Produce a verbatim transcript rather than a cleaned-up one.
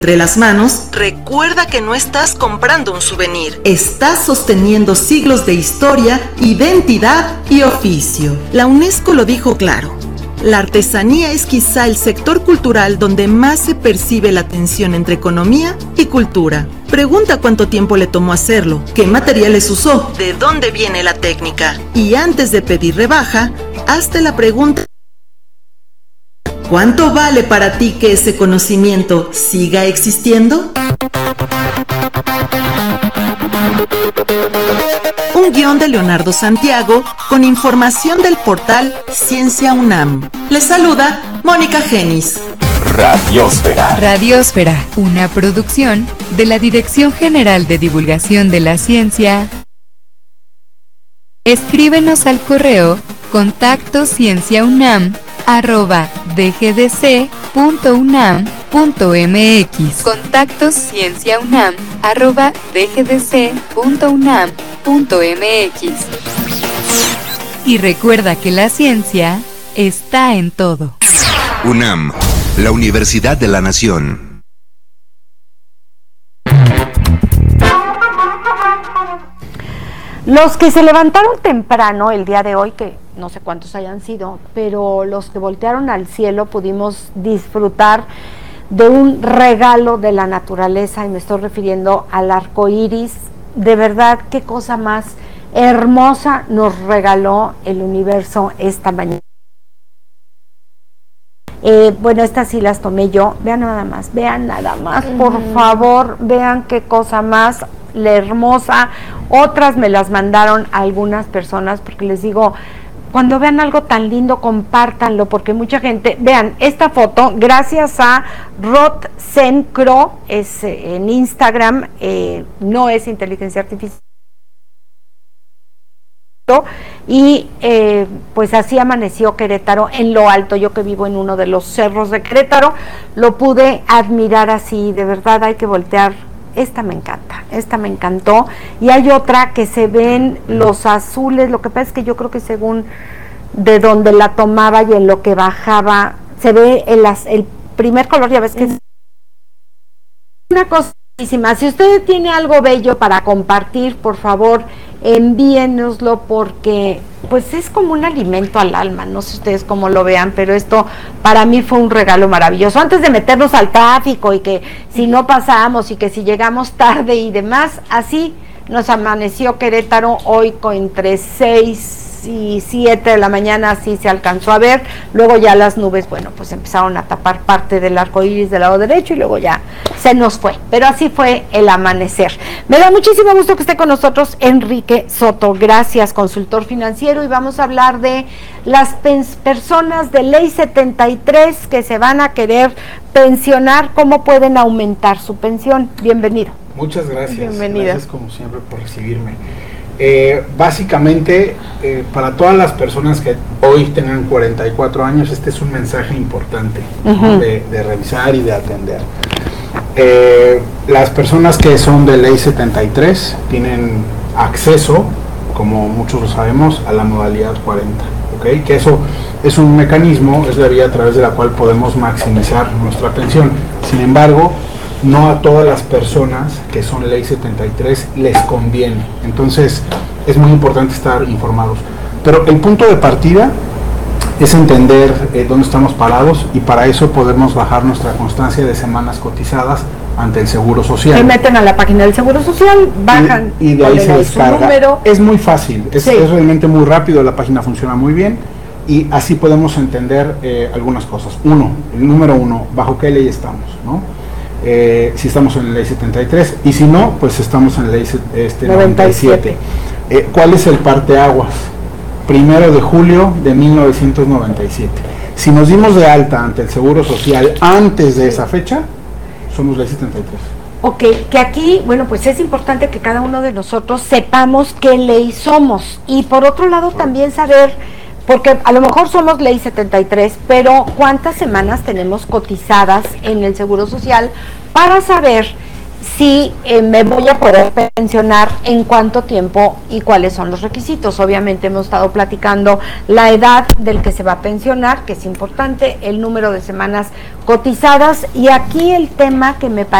entre las manos, recuerda que no estás comprando un souvenir. Estás sosteniendo siglos de historia, identidad y oficio. La UNESCO lo dijo claro. La artesanía es quizá el sector cultural donde más se percibe la tensión entre economía y cultura. Pregunta cuánto tiempo le tomó hacerlo, qué materiales usó, de dónde viene la técnica. Y antes de pedir rebaja, hazte la pregunta: ¿cuánto vale para ti que ese conocimiento siga existiendo? Un guión de Leonardo Santiago con información del portal Ciencia UNAM. Les saluda Mónica Genis. Radiósfera. Radiósfera, una producción de la Dirección General de Divulgación de la Ciencia. Escríbenos al correo contacto cienciaunam arroba dgdc.unam.mx. Contacto cienciaunam arroba dgdc.unam.mx. Y recuerda que la ciencia está en todo. UNAM, la Universidad de la Nación. Los que se levantaron temprano el día de hoy, que no sé cuántos hayan sido, pero los que voltearon al cielo pudimos disfrutar de un regalo de la naturaleza, y me estoy refiriendo al arco iris. De verdad, qué cosa más hermosa nos regaló el universo esta mañana. Eh, bueno, estas sí las tomé yo. Vean nada más, vean nada más, por uh-huh. favor, vean qué cosa más la hermosa. Otras me las mandaron a algunas personas, porque les digo, cuando vean algo tan lindo, compártanlo, porque mucha gente, vean esta foto, gracias a Rod Sencro, es eh, en Instagram, eh, no es inteligencia artificial, y eh, pues así amaneció Querétaro en lo alto. Yo que vivo en uno de los cerros de Querétaro, lo pude admirar así. De verdad hay que voltear. Esta me encanta, esta me encantó. Y hay otra que se ven los azules. Lo que pasa es que yo creo que según de donde la tomaba y en lo que bajaba, se ve el, el primer color. Ya ves que es una cosa. Si usted tiene algo bello para compartir, por favor, envíenoslo, porque pues es como un alimento al alma. No sé ustedes cómo lo vean, pero esto para mí fue un regalo maravilloso. Antes de meternos al tráfico y que si no pasamos y que si llegamos tarde y demás, así nos amaneció Querétaro hoy con entre seis y siete de la mañana, así se alcanzó a ver. Luego ya las nubes, bueno, pues empezaron a tapar parte del arco iris del lado derecho y luego ya se nos fue, pero así fue el amanecer. Me da muchísimo gusto que esté con nosotros Enrique Soto, gracias, consultor financiero, y vamos a hablar de las personas de ley setenta y tres que se van a querer pensionar, cómo pueden aumentar su pensión. Bienvenido. Muchas gracias. Bienvenida. Gracias como siempre por recibirme. Eh, básicamente, eh, para todas las personas que hoy tengan cuarenta y cuatro años, este es un mensaje importante, uh-huh. ¿no? de, de revisar y de atender. Eh, las personas que son de ley setenta y tres tienen acceso, como muchos lo sabemos, a la modalidad cuarenta, ¿okay? Que eso es un mecanismo, es la vía a través de la cual podemos maximizar nuestra pensión. Sin embargo, no a todas las personas que son ley setenta y tres les conviene. Entonces es muy importante estar informados. Pero el punto de partida es entender eh, dónde estamos parados, y para eso podemos bajar nuestra constancia de semanas cotizadas ante el Seguro Social. Se meten a la página del Seguro Social, bajan y, y de ahí se descarga. Es muy fácil, es, sí. es realmente muy rápido, la página funciona muy bien y así podemos entender eh, algunas cosas. Uno, el número uno, ¿bajo qué ley estamos, no? Eh, si estamos en la ley setenta y tres, y si no, pues estamos en la ley este, noventa y siete. Eh, ¿Cuál es el parteaguas? Primero de julio de mil novecientos noventa y siete. Si nos dimos de alta ante el Seguro Social antes de esa fecha, somos ley setenta y tres. Ok, que aquí, bueno, pues es importante que cada uno de nosotros sepamos qué ley somos, y por otro lado también saber, porque a lo mejor somos ley setenta y tres, pero cuántas semanas tenemos cotizadas en el Seguro Social, para saber si eh, me voy a poder pensionar, en cuánto tiempo y cuáles son los requisitos. Obviamente hemos estado platicando la edad del que se va a pensionar, que es importante, el número de semanas cotizadas, y aquí el tema que me parece